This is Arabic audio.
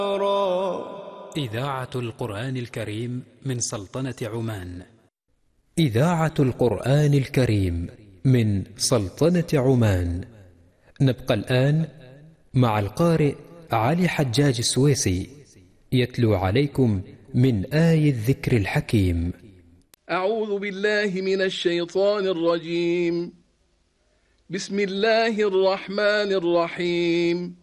إذاعة القرآن الكريم من سلطنة عمان. إذاعة القرآن الكريم من سلطنة عمان. نبقى الآن مع القارئ علي حجاج السويسي يتلو عليكم من آي الذكر الحكيم. أعوذ بالله من الشيطان الرجيم. بسم الله الرحمن الرحيم.